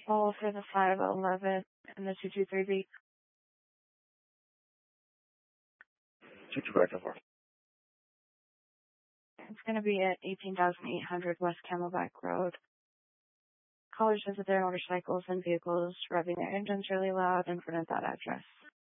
All for the 511 and the 223B. 224. It's going to be at 18,800 West Camelback Road. Callers visit their motorcycles and vehicles, revving their engines really loud in front of that address.